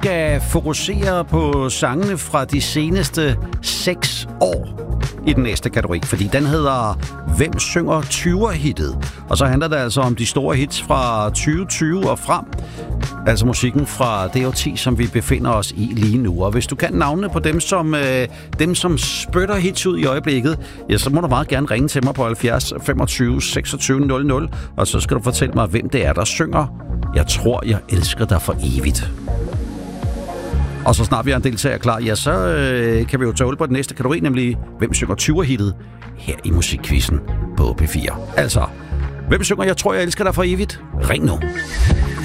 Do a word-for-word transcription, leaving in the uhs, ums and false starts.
skal fokusere på sangene fra de seneste seks år i den næste kategori, fordi den hedder Hvem synger tyver-hittet? Og så handler det altså om de store hits fra tyve tyve og frem. Altså musikken fra det årti, som vi befinder os i lige nu. Og hvis du kan navnene på dem, som, øh, dem, som spytter hits ud i øjeblikket, ja, så må du meget gerne ringe til mig på halvfjerds femogtyve seksogtyve nul nul, og så skal du fortælle mig, hvem det er, der synger Jeg tror, jeg elsker dig for evigt. Og så snart vi har en deltager klar, ja, så øh, kan vi jo tage hul på den næste kategori, nemlig Hvem synger tyver-hittet her i musikquizzen på P fire. Altså, hvem synger Jeg tror, jeg elsker dig for evigt? Ring nu.